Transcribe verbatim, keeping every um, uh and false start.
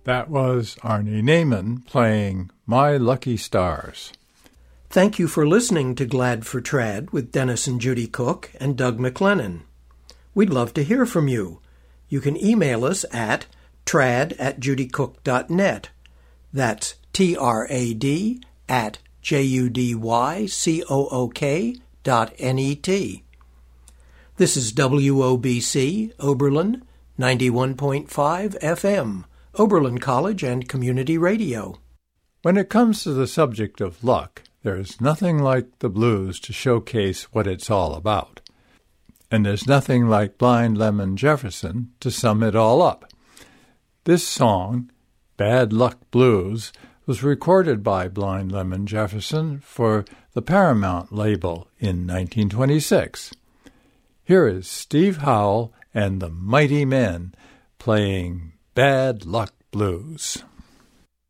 That was Arnie Naiman playing My Lucky Stars. Thank you for listening to Glad for Trad with Dennis and Judy Cook and Doug McLennan. We'd love to hear from you. You can email us at trad at judycook dot net. That's T R A D at J U D Y C O O K dot N E T. This is W O B C, Oberlin, ninety-one point five F M, Oberlin College and Community Radio. When it comes to the subject of luck, there's nothing like the blues to showcase what it's all about. And there's nothing like Blind Lemon Jefferson to sum it all up. This song, Bad Luck Blues, was recorded by Blind Lemon Jefferson for the Paramount label in nineteen twenty-six. Here is Steve Howell and the Mighty Men playing Bad Luck Blues.